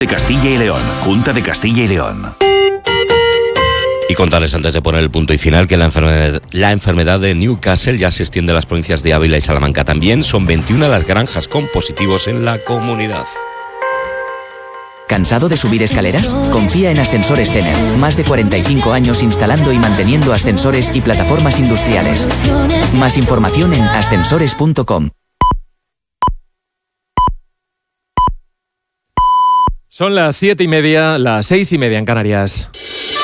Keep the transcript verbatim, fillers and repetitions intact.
de Castilla y León, Junta de Castilla y León. Y contarles antes de poner el punto y final que la enfermedad, la enfermedad de Newcastle ya se extiende a las provincias de Ávila y Salamanca también. Son veintiuna las granjas con positivos en la comunidad. ¿Cansado de subir escaleras? Confía en Ascensores Cener. Más de cuarenta y cinco años instalando y manteniendo ascensores y plataformas industriales. Más información en ascensores punto com. Son las siete y media, las seis y media en Canarias.